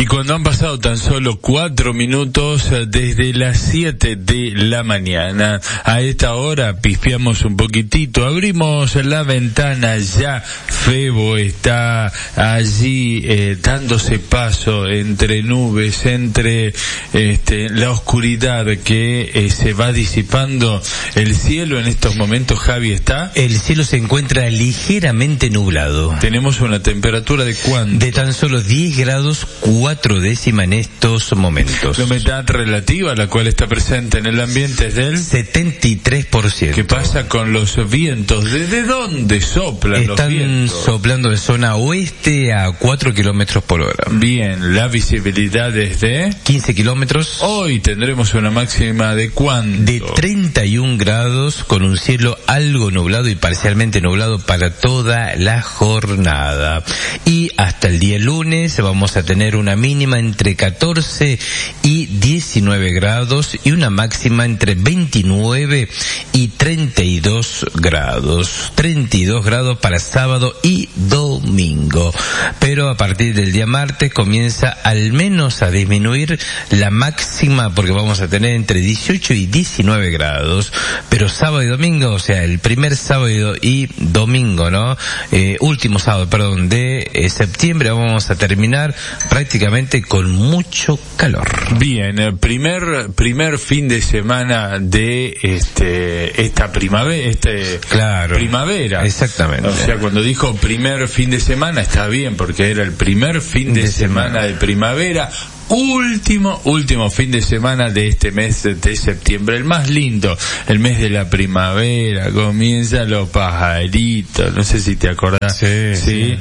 Y cuando han pasado tan solo 4 minutos desde las 7 de la mañana, a esta hora pispeamos un poquitito, abrimos la ventana, ya Febo está allí dándose paso entre nubes, entre la oscuridad que se va disipando. El cielo en estos momentos, Javi, está... El cielo se encuentra ligeramente nublado. Tenemos una temperatura de ¿cuánto? De tan solo 10 grados 4 décimas en estos momentos. La humedad relativa, la cual está presente en el ambiente, es del 73%. ¿Qué pasa con los vientos? ¿Desde dónde soplan los vientos? Están soplando de zona oeste a 4 kilómetros por hora. Bien, la visibilidad es de 15 kilómetros. Hoy tendremos una máxima de ¿cuánto? De 31 grados con un cielo algo nublado y parcialmente nublado para toda la jornada. Y hasta el día lunes vamos a tener una mínima entre 14 y 19 grados y una máxima entre 29 y 32 grados. 32 grados para sábado y domingo. Pero a partir del día martes comienza al menos a disminuir la máxima porque vamos a tener entre 18 y 19 grados. Pero sábado y domingo, o sea, el primer sábado y domingo, ¿no? Último sábado, perdón, de septiembre vamos a terminar prácticamente con mucho calor. Bien, primer fin de semana de esta primavera, claro, primavera. Exactamente. O sea, cuando dijo primer fin de semana está bien porque era el primer fin de semana de primavera. Último fin de semana de este mes de septiembre, el más lindo, el mes de la primavera, comienzan los pajaritos, no sé si te acordás. Sí.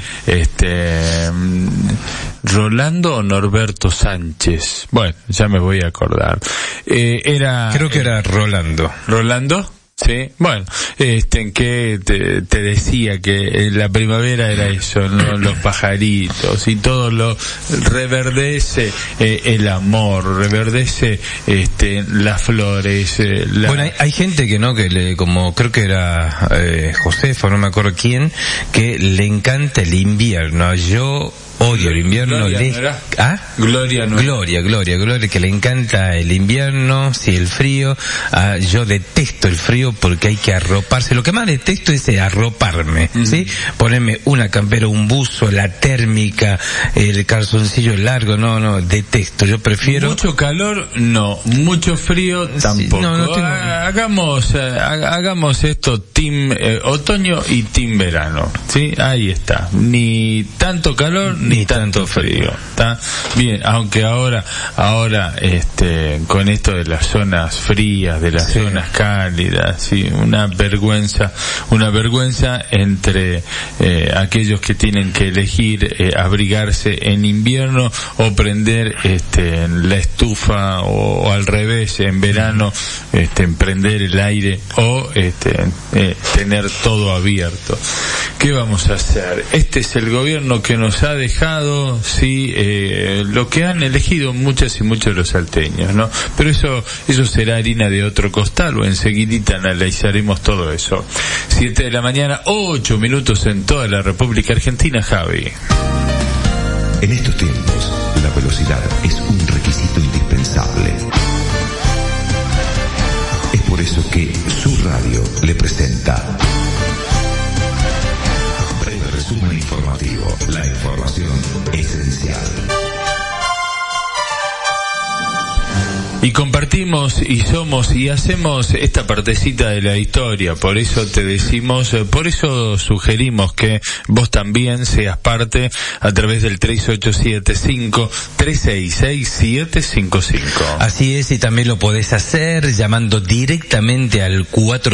Rolando o Norberto Sánchez, bueno, ya me voy a acordar. Creo que era Rolando. ¿Rolando? Sí, bueno, en que te decía que la primavera era eso, ¿no? Los pajaritos y todo lo reverdece, el amor, reverdece, las flores, Bueno, hay gente que no, como creo que era, Josefa, no me acuerdo quién, que le encanta el invierno. Yo odio el invierno. Gloria, que le encanta el invierno, sí, el frío. Yo detesto el frío porque hay que arroparse. Lo que más detesto es arroparme, ¿sí? Ponerme una campera, un buzo, la térmica, el calzoncillo largo, no, detesto. Yo prefiero... Mucho calor, no. Mucho frío, tampoco. Hagamos esto team otoño y team verano, ¿sí? Ahí está. Ni tanto calor, ni tanto frío. ¿Está? Bien, aunque ahora con esto de las zonas frías, de las zonas cálidas, sí, una vergüenza entre aquellos que tienen que elegir abrigarse en invierno o prender la estufa o al revés en verano, prender el aire o tener todo abierto. ¿Qué vamos a hacer? Este es el gobierno que nos ha dejado, sí, lo que han elegido muchas y muchos de los salteños, ¿no? Pero eso será harina de otro costal, o enseguidita analizaremos todo eso. 7 de la mañana, 8 minutos en toda la República Argentina, Javi. En estos tiempos, la velocidad es un requisito indispensable. Es por eso que su radio le presenta breve resumen informativo, la información esencial. Y compartimos y somos y hacemos esta partecita de la historia, por eso te decimos, por eso sugerimos que vos también seas parte a través del 3875-366-755. Así es, y también lo podés hacer llamando directamente al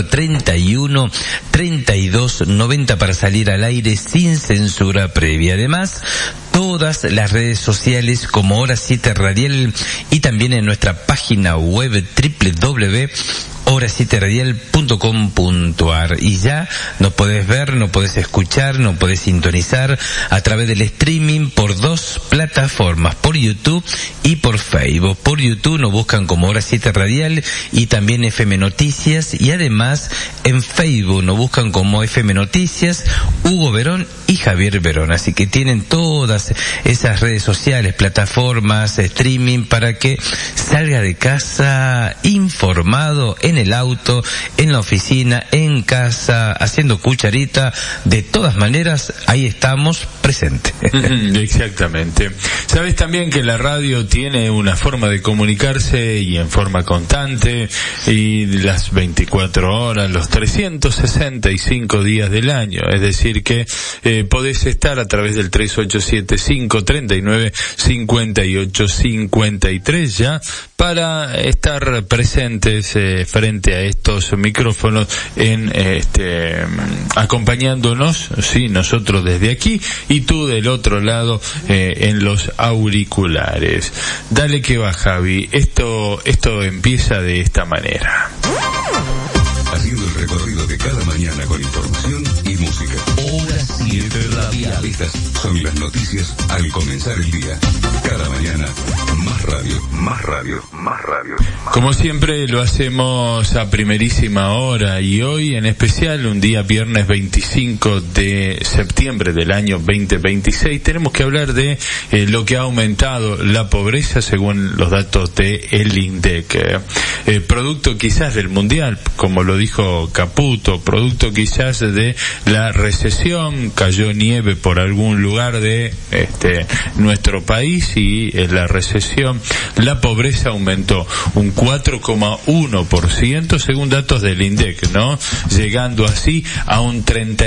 431-3290 para salir al aire sin censura previa. Además, todas las redes sociales como Hora 7 Radial y también en nuestra página web hora7radial.com.ar, y ya nos podés ver, nos podés escuchar, nos podés sintonizar a través del streaming por 2 plataformas, por YouTube y por Facebook. Por YouTube nos buscan como Hora 7 Radial y también FM Noticias, y además en Facebook nos buscan como FM Noticias, Hugo Verón y Javier Verón. Así que tienen todas esas redes sociales, plataformas, streaming, para que salga de casa informado, en el auto, en la oficina, en casa, haciendo cucharita. De todas maneras, ahí estamos presentes. Exactamente. Sabes también que la radio tiene una forma de comunicarse y en forma constante, y las 24 horas, los 365 días del año. Es decir que podés estar a través del 3875-39-58-53 ya para estar presentes frente a estos micrófonos en acompañándonos, sí, nosotros desde aquí y tú del otro lado en los auriculares. Dale que va, Javi. Esto empieza de esta manera. Haciendo el recorrido de cada mañana con información y música. Hora 7 Radial. Estas son las noticias al comenzar el día. Cada mañana, más radio, más radio, más radio. Como siempre lo hacemos a primerísima hora, y hoy en especial, un día viernes 25 de septiembre del año 2026, tenemos que hablar de lo que ha aumentado la pobreza según los datos de el INDEC. Producto quizás del mundial, como lo dijo Caputo, producto quizás de la recesión, cayó nieve por algún lugar de nuestro país, y en la recesión la pobreza aumentó un 4,1% según datos del INDEC, ¿no? Llegando así a un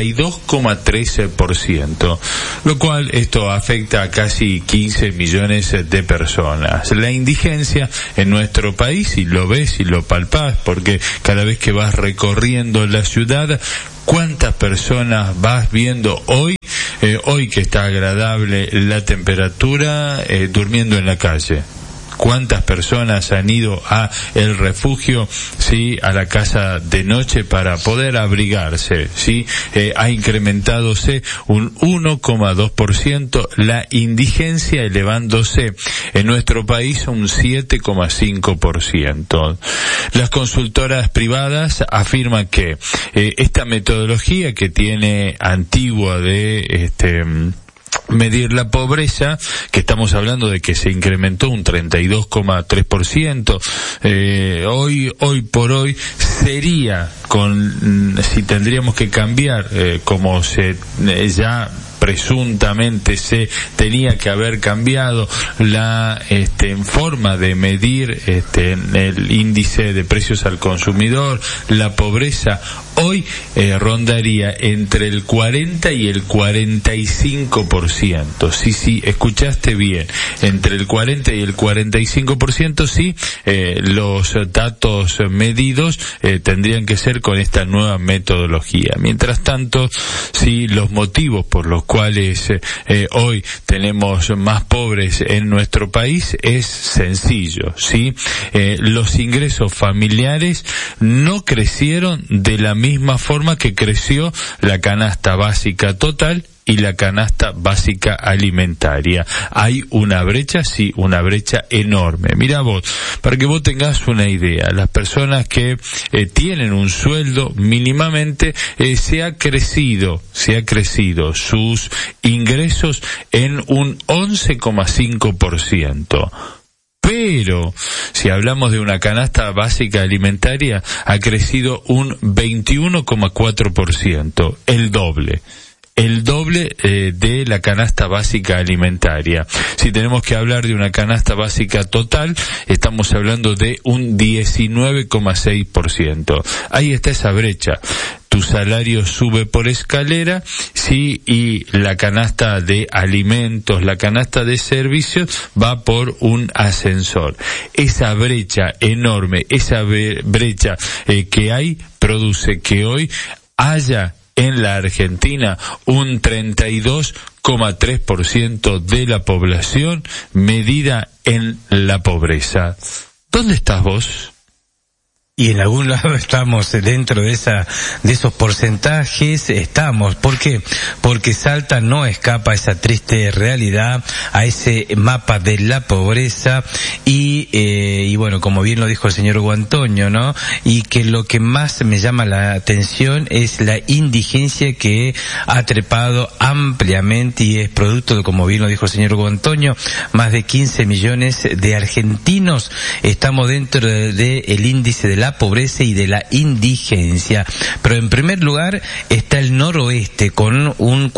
32,13%, lo cual esto afecta a casi 15 millones de personas. La indigencia en nuestro país, y lo ves y lo palpás, porque cada vez que vas recorriendo la ciudad, ¿cuántas personas vas viendo hoy que está agradable la temperatura, durmiendo en la calle? ¿Cuántas personas han ido a el refugio, sí, a la casa de noche para poder abrigarse, sí? Ha incrementadose un 1,2% la indigencia, elevándose en nuestro país a un 7,5%. Las consultoras privadas afirman que esta metodología que tiene antigua de medir la pobreza, que estamos hablando de que se incrementó un 32,3%, hoy por hoy sería, si tendríamos que cambiar, como ya presuntamente se tenía que haber cambiado la forma de medir el índice de precios al consumidor, la pobreza hoy rondaría entre el 40 y el 45%. Sí, escuchaste bien, entre el 40 y el 45%, sí, los datos medidos tendrían que ser con esta nueva metodología. Mientras tanto, sí, los motivos por los cuales hoy tenemos más pobres en nuestro país es sencillo, sí. Los ingresos familiares no crecieron de la misma forma que creció la canasta básica total y la canasta básica alimentaria. Hay una brecha, sí, una brecha enorme. Mira vos, para que vos tengas una idea, las personas que tienen un sueldo mínimamente, se ha crecido sus ingresos en un 11,5%. Pero, si hablamos de una canasta básica alimentaria, ha crecido un 21,4%, el doble de la canasta básica alimentaria. Si tenemos que hablar de una canasta básica total, estamos hablando de un 19,6%. Ahí está esa brecha. Tu salario sube por escalera, sí, y la canasta de alimentos, la canasta de servicios va por un ascensor. Esa brecha enorme, esa brecha que hay, produce que hoy haya en la Argentina un 32,3% de la población medida en la pobreza. ¿Dónde estás vos? Y en algún lado estamos dentro de esos porcentajes, ¿por qué? Porque Salta no escapa a esa triste realidad, a ese mapa de la pobreza y bueno, como bien lo dijo el señor Hugo Antonio, ¿no? Y que lo que más me llama la atención es la indigencia que ha trepado ampliamente y es producto de, como bien lo dijo el señor Hugo Antonio, más de 15 millones de argentinos estamos dentro del índice de la pobreza y de la indigencia. Pero en primer lugar está el noroeste con un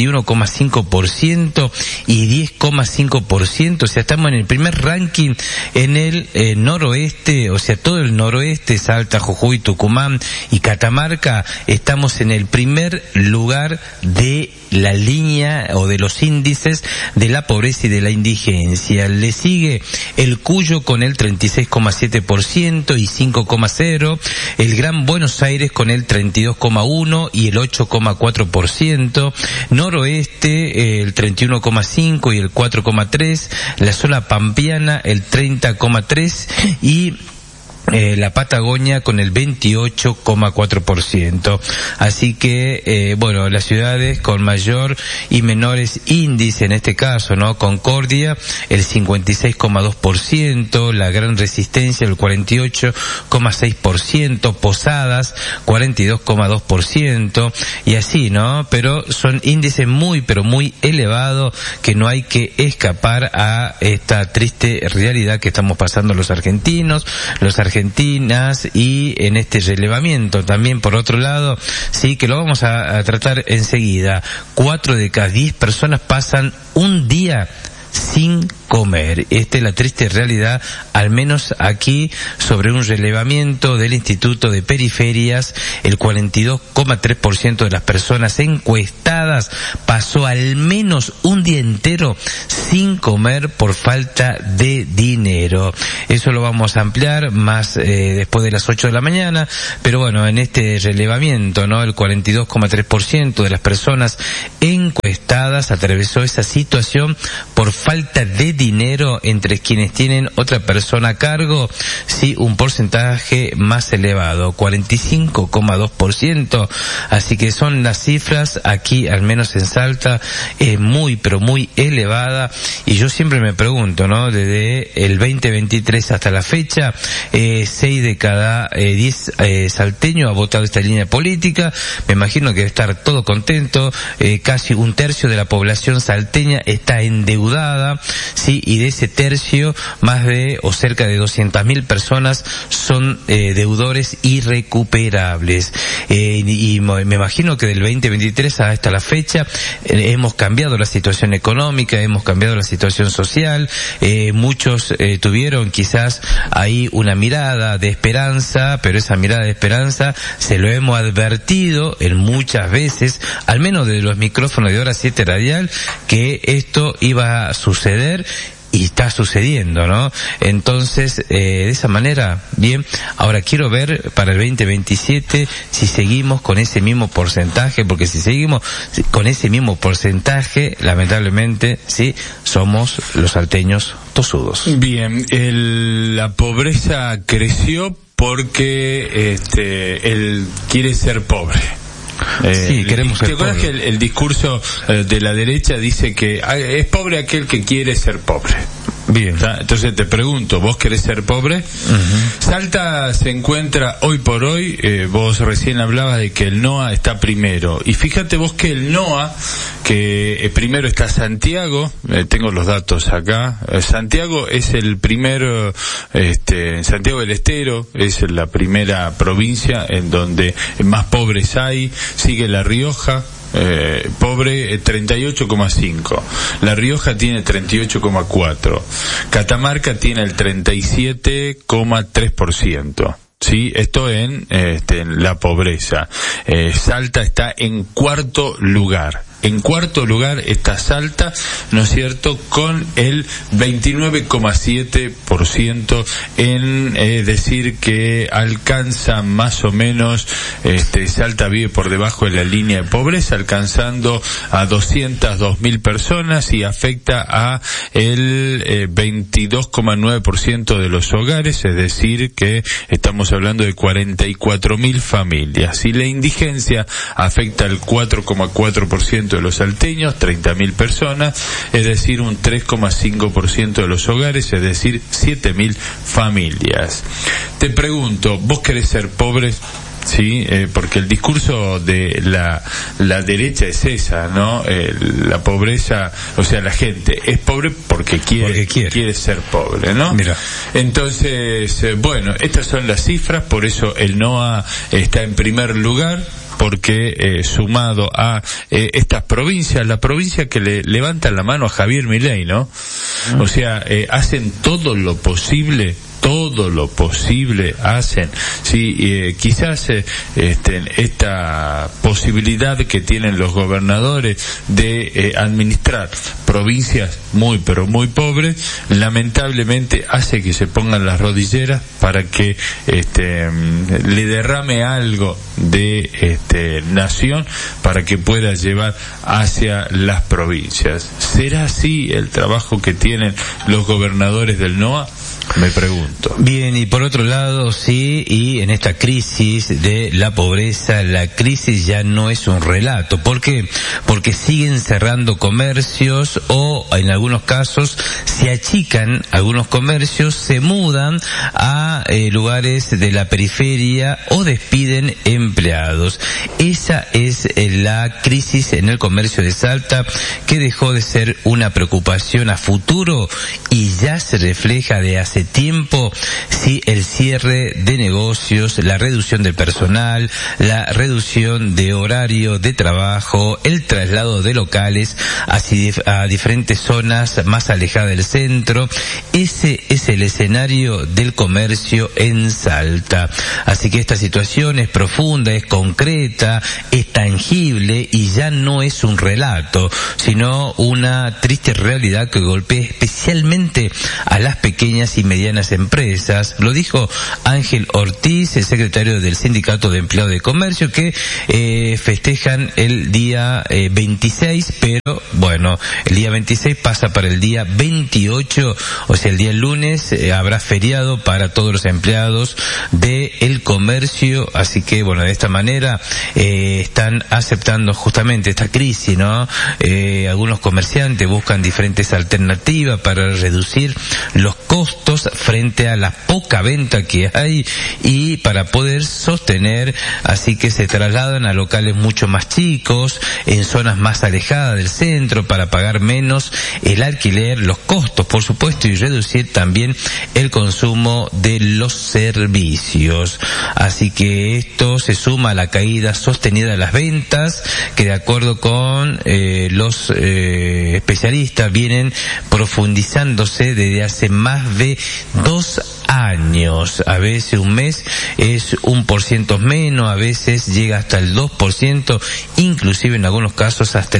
41,5% y 10,5%, o sea, estamos en el primer ranking en el noroeste, o sea, todo el noroeste, Salta, Jujuy, Tucumán y Catamarca, estamos en el primer lugar de la línea o de los índices de la pobreza y de la indigencia. Le sigue el Cuyo con el 36,7% y 5,0%, el Gran Buenos Aires con el 32,1% y el 8,4%, Noroeste el 31,5% y el 4,3%, la zona pampeana el 30,3% y la Patagonia con el 28,4%. Así que, bueno, las ciudades con mayor y menores índices, en este caso, ¿no? Concordia, el 56,2%, la Gran Resistencia, el 48,6%, Posadas, 42,2%, y así, ¿no? Pero son índices muy, pero muy elevados que no hay que escapar a esta triste realidad que estamos pasando los argentinas y en este relevamiento también, por otro lado, sí, que lo vamos a tratar enseguida. 4 de cada 10 personas pasan un día sin comer. Esta es la triste realidad, al menos aquí, sobre un relevamiento del Instituto de Periferias. El 42,3% de las personas encuestadas pasó al menos un día entero sin comer por falta de dinero. Eso lo vamos a ampliar más después de las 8 de la mañana, pero bueno, en este relevamiento, ¿no? El 42,3% de las personas encuestadas atravesó esa situación por falta de dinero. Entre quienes tienen otra persona a cargo, sí, un porcentaje más elevado, 45,2%. Así que son las cifras aquí, al menos en Salta, muy, pero muy elevada. Y yo siempre me pregunto, ¿no? Desde el 2023 hasta la fecha, 6 de cada 10 salteños ha votado esta línea política. Me imagino que debe estar todo contento. Casi un tercio de la población salteña está endeudada, sí, y de ese tercio, más de o cerca de 200.000 personas son deudores irrecuperables. Y me imagino que del 2023 hasta la fecha hemos cambiado la situación económica, hemos cambiado la situación social. Muchos tuvieron quizás ahí una mirada de esperanza, pero esa mirada de esperanza se lo hemos advertido en muchas veces, al menos de los micrófonos de Hora 7 Radial, que esto iba a suceder. Y está sucediendo, ¿no? Entonces, de esa manera, bien, ahora quiero ver para el 2027 si seguimos con ese mismo porcentaje, porque si seguimos con ese mismo porcentaje, lamentablemente, sí, somos los salteños tosudos. Bien, la pobreza creció porque él quiere ser pobre. Sí, queremos ser ¿Te acuerdas que el discurso de la derecha dice que es pobre aquel que quiere ser pobre? Bien. Entonces te pregunto, ¿vos querés ser pobre? Uh-huh. Salta se encuentra hoy por hoy, vos recién hablabas de que el NOA está primero, y fíjate vos que el NOA, que primero está Santiago, tengo los datos acá, Santiago es el primero, Santiago del Estero es la primera provincia en donde más pobres hay, sigue La Rioja, pobre 38,5, La Rioja tiene 38,4, Catamarca tiene el 37,3%. Sí, esto en la pobreza. Salta está en cuarto lugar. En cuarto lugar está Salta, ¿no es cierto?, con el 29,7%, es decir, que alcanza más o menos, Salta vive por debajo de la línea de pobreza, alcanzando a 202.000 personas y afecta a el 22,9% de los hogares, es decir, que estamos hablando de 44.000 familias. Y la indigencia afecta al 4,4% de los salteños, 30.000 personas, es decir, un 3,5% de los hogares, es decir, 7.000 familias. Te pregunto, ¿vos querés ser pobre? Sí, porque el discurso de la derecha es esa, ¿no? La pobreza, o sea, la gente es pobre porque quiere ser pobre, ¿no? Mira. Entonces, bueno, estas son las cifras, por eso el NOA está en primer lugar, porque sumado a estas provincias, la provincia que le levantan la mano a Javier Milei, ¿no? O sea, hacen todo lo posible hacen, sí, quizás esta posibilidad que tienen los gobernadores de administrar provincias muy pero muy pobres, lamentablemente hace que se pongan las rodilleras para que le derrame algo de nación para que pueda llevar hacia las provincias. ¿Será así el trabajo que tienen los gobernadores del NOA? Me pregunto. Bien, y por otro lado, sí, y en esta crisis de la pobreza, la crisis ya no es un relato. ¿Por qué? Porque siguen cerrando comercios o, en algunos casos, se achican algunos comercios, se mudan a lugares de la periferia o despiden empleados. Esa es la crisis en el comercio de Salta, que dejó de ser una preocupación a futuro y ya se refleja de hace tiempo, sí, el cierre de negocios, la reducción del personal, la reducción de horario de trabajo, el traslado de locales a diferentes zonas más alejadas del centro. Ese es el escenario del comercio en Salta. Así que esta situación es profunda, es concreta, es tangible y ya no es un relato, sino una triste realidad que golpea especialmente a las pequeñas y medianas empresas. Lo dijo Ángel Ortiz, el secretario del Sindicato de Empleados de Comercio, que festejan el día 26, pero bueno, el día 26 pasa para el día 28, o sea, el día lunes habrá feriado para todos los empleados del comercio, así que bueno, de esta manera están aceptando justamente esta crisis, ¿no? Algunos comerciantes buscan diferentes alternativas para reducir los costos frente a la poca venta que hay y para poder sostener, así que se trasladan a locales mucho más chicos, en zonas más alejadas del centro, para pagar menos el alquiler, los costos, por supuesto, y reducir también el consumo de los servicios. Así que esto se suma a la caída sostenida de las ventas, que de acuerdo con los especialistas vienen profundizándose desde hace más de 2 años. A veces un mes es 1% menos, a veces llega hasta el 2%, inclusive en algunos casos hasta el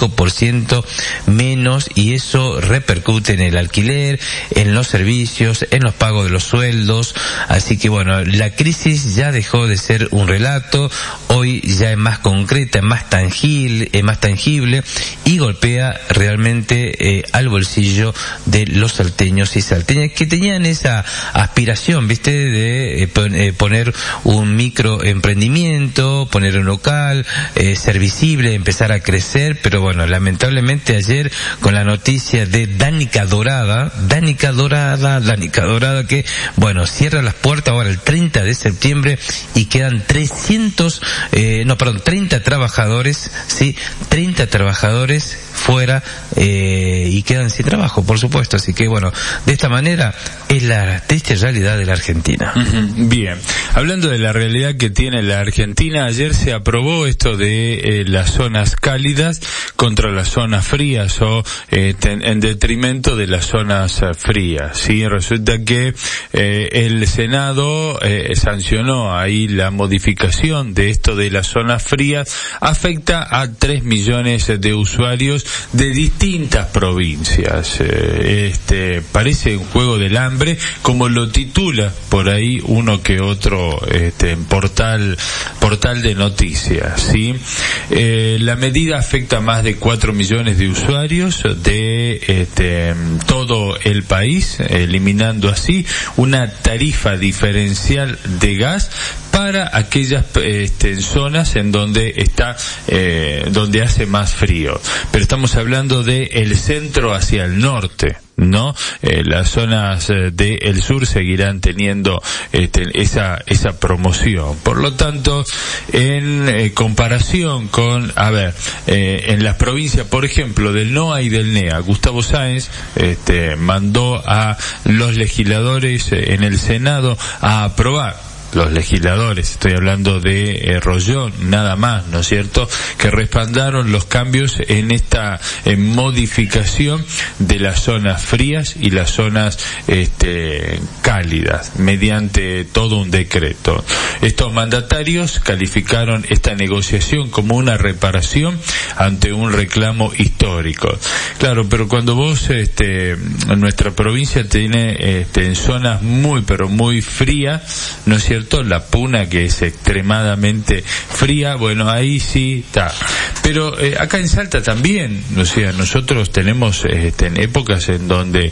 5% menos, y eso repercute en el alquiler, en los servicios, en los pagos de los sueldos. Así que bueno, la crisis ya dejó de ser un relato, hoy ya es más concreta, es más tangible y golpea realmente al bolsillo de los salteños y salteñas que tenían esa aspiración, ¿viste?, de poner un microemprendimiento, poner un local, ser visible, empezar a crecer. Pero bueno, lamentablemente ayer con la noticia de Danica Dorada, que bueno, cierra las puertas ahora el 30 de septiembre y quedan 30 trabajadores, sí, 30 trabajadores fuera y quedan sin trabajo, por supuesto. Así que bueno, de esta manera es la triste realidad de la Argentina. Bien, hablando de la realidad que tiene la Argentina, ayer se aprobó esto de las zonas cálidas contra las zonas frías o en detrimento de las zonas frías. Sí, resulta que el Senado sancionó ahí la modificación de esto de las zonas frías. Afecta a 3 millones de usuarios de distintas provincias. Parece un juego del hambre, como lo titula por ahí uno que otro portal de noticias, ¿sí? La medida afecta a más de 4 millones de usuarios de todo el país, eliminando así una tarifa diferencial de gas para aquellas zonas en donde donde hace más frío. Pero estamos hablando de el centro hacia el norte, ¿no? Las zonas del sur seguirán teniendo esa promoción. Por lo tanto, en comparación con, en las provincias, por ejemplo, del NOA y del NEA, Gustavo Sáenz mandó a los legisladores en el Senado a aprobar. Los legisladores, estoy hablando de Rollón, nada más, ¿no es cierto?, que respaldaron los cambios en esta modificación de las zonas frías y las zonas cálidas, mediante todo un decreto. Estos mandatarios calificaron esta negociación como una reparación ante un reclamo histórico. Claro, pero cuando vos, nuestra provincia tiene en zonas muy, pero muy frías, ¿no es cierto?, la Puna, que es extremadamente fría, bueno, ahí sí está. Pero acá en Salta también, o sea, nosotros tenemos en épocas en donde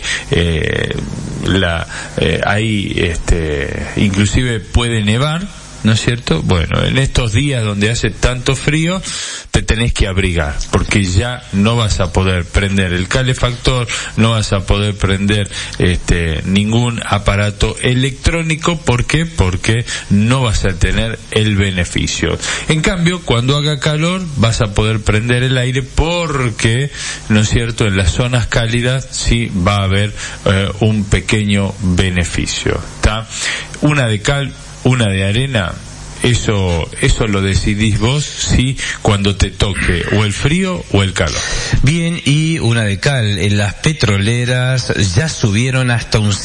inclusive puede nevar, ¿no es cierto? Bueno, en estos días donde hace tanto frío, te tenés que abrigar, porque ya no vas a poder prender el calefactor, no vas a poder prender ningún aparato electrónico. ¿Por qué? Porque no vas a tener el beneficio. En cambio, cuando haga calor, vas a poder prender el aire, porque, ¿no es cierto?, en las zonas cálidas sí va a haber un pequeño beneficio. ¿Está? Una de cal, una de arena, eso lo decidís vos, sí, cuando te toque o el frío o el calor. Bien, y una de cal, en las petroleras ya subieron hasta un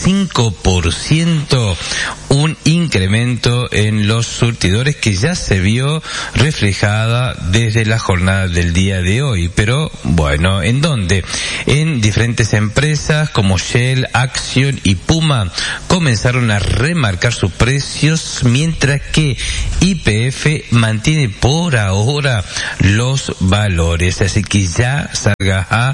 5%, un incremento en los surtidores que ya se vio reflejada desde la jornada del día de hoy. Pero, bueno, ¿en dónde? En diferentes empresas como Shell, Action y Puma comenzaron a remarcar sus precios, mientras que YPF mantiene por ahora los valores. Así que ya salga a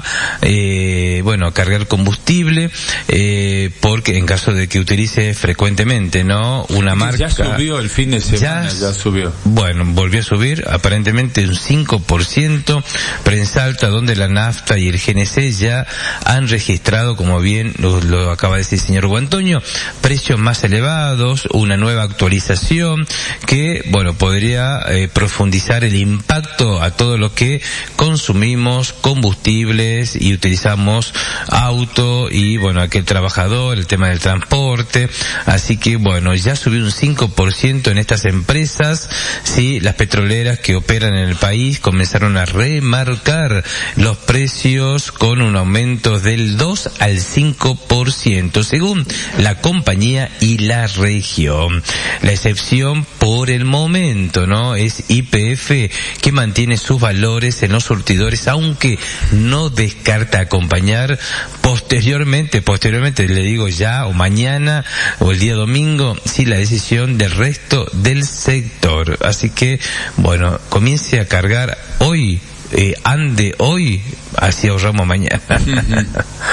cargar combustible, porque en caso de que utilice frecuentemente, ¿no?, una marca. Ya subió el fin de semana, ya subió. Bueno, volvió a subir aparentemente un 5%, pero en Salta, donde la nafta y el GNC ya han registrado, como bien lo acaba de decir el señor Hugo Antonio, precios más elevados, una nueva actualización que, bueno, podría profundizar el impacto a todo lo que consumimos combustibles y utilizamos auto y, bueno, aquel trabajador, el tema del transporte. Así que, bueno, ya subió un 5% en estas empresas. Sí, las petroleras que operan en el país comenzaron a remarcar los precios con un aumento del 2 al 5%, según la compañía y la región. La excepción por el momento, ¿no?, es YPF, que mantiene sus valores en los surtidores, aunque no descarta acompañar posteriormente, le digo ya, o mañana, o el día domingo, sí, la decisión del resto del sector. Así que, bueno, comience a cargar hoy, ande hoy, así ahorramos mañana.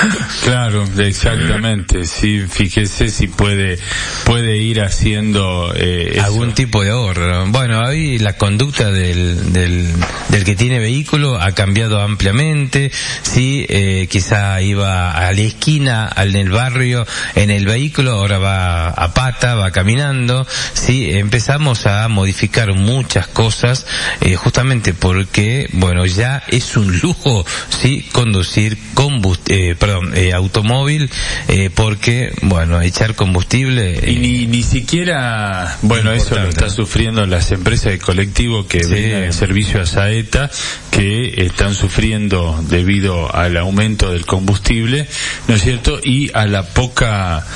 Claro, exactamente. Sí, fíjese si puede ir haciendo algún tipo de ahorro. Bueno, ahí la conducta del que tiene vehículo ha cambiado ampliamente. Sí, quizá iba a la esquina, en el barrio, en el vehículo, ahora va a pata, va caminando. Sí, empezamos a modificar muchas cosas, justamente porque, bueno, ya es un lujo, sí, conducir automóvil, porque, bueno, echar combustible. Y ni siquiera, bueno, eso lo está sufriendo las empresas de colectivo que vienen en servicio a Saeta, que están sufriendo debido al aumento del combustible, ¿no es cierto? Y a la poca,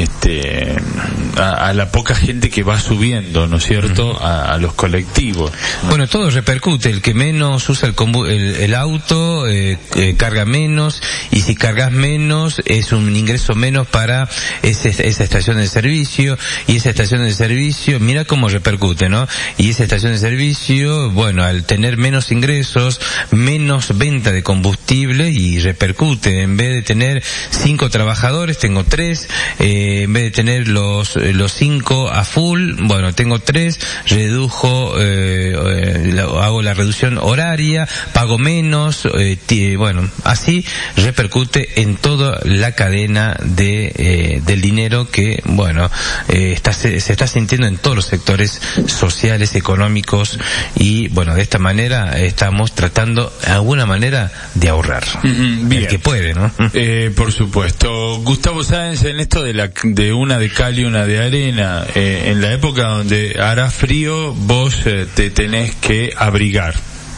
a la poca gente que va subiendo, ¿no es cierto? A los colectivos, ¿no? Bueno, todo repercute. El que menos usa el auto, carga menos, y si cargas menos, es un ingreso menos para esa estación de servicio, y esa estación de servicio, mira cómo repercute, ¿no? Y esa estación de servicio, bueno, al tener menos ingresos, menos venta de combustible, y repercute. En vez de tener 5 trabajadores, tengo 3, en vez de tener los 5 a full, bueno, tengo 3, redujo, hago la reducción horaria, pago menos, bueno, así repercute en toda la cadena del dinero que, bueno, se está sintiendo en todos los sectores sociales, económicos, y bueno, de esta manera estamos tratando de alguna manera de ahorrar. Bien. El que puede, ¿no? Por supuesto. Gustavo Sáenz, en esto de una de cal y una de arena, en la época donde hará frío, vos te tenés que abrigar.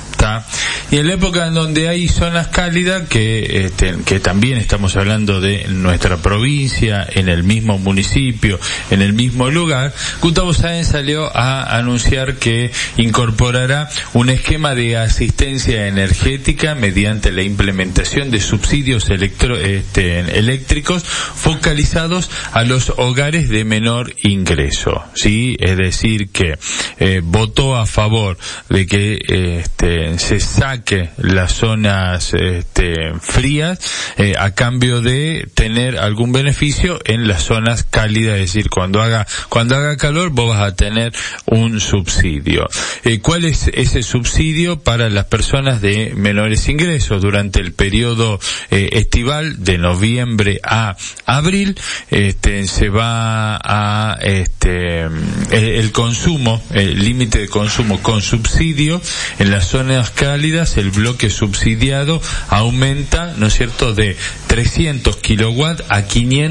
Y en la época en donde hay zonas cálidas, que también estamos hablando de nuestra provincia, en el mismo municipio, en el mismo lugar, Gustavo Sáenz salió a anunciar que incorporará un esquema de asistencia energética mediante la implementación de subsidios eléctricos focalizados a los hogares de menor ingreso, ¿sí? Es decir que votó a favor de que se saque las zonas frías a cambio de tener algún beneficio en las zonas cálidas, es decir, cuando haga calor vos vas a tener un subsidio. ¿Cuál es ese subsidio para las personas de menores ingresos? Durante el periodo estival de noviembre a abril se va a el consumo, el límite de consumo con subsidio en las zonas cálidas, el bloque subsidiado aumenta, ¿no es cierto?, de 300 kilowatts a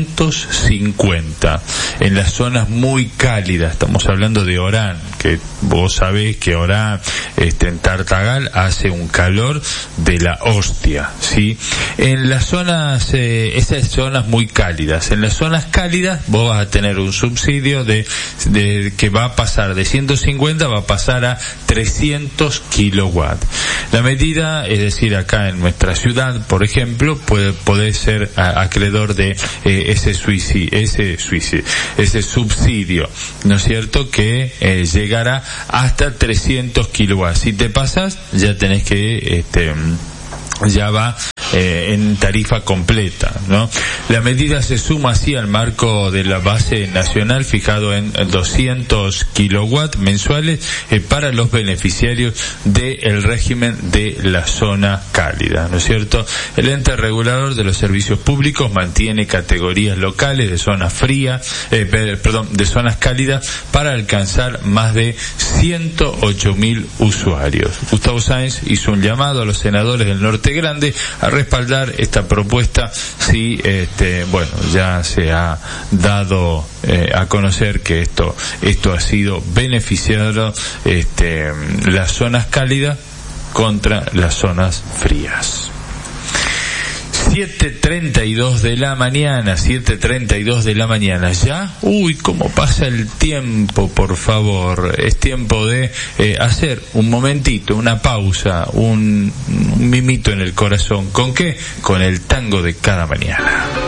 550. En las zonas muy cálidas, estamos hablando de Orán, que vos sabés que Orán, en Tartagal hace un calor de la hostia, ¿sí? En las zonas, esas zonas muy cálidas, en las zonas cálidas vos vas a tener un subsidio de que va a pasar de 150, va a pasar a 300 kilowatts. La medida, es decir, acá en nuestra ciudad, por ejemplo, puede ser acreedor de ese subsidio, ¿no es cierto?, que llegará hasta 300 kilowatts. Si te pasas, ya tenés que ya va en tarifa completa, ¿no? La medida se suma así al marco de la base nacional fijado en 200 kilowatts mensuales para los beneficiarios del régimen de la zona cálida, ¿no es cierto? El ente regulador de los servicios públicos mantiene categorías locales de zonas frías, de zonas cálidas para alcanzar más de 108.000 usuarios. Gustavo Sáenz hizo un llamado a los senadores del Norte Grande a respaldar esta propuesta si bueno, ya se ha dado a conocer que esto ha sido beneficiado las zonas cálidas contra las zonas frías. 7:32 de la mañana, ¿ya? Uy, cómo pasa el tiempo, por favor. Es tiempo de hacer un momentito, una pausa, un mimito en el corazón. ¿Con qué? Con el tango de cada mañana.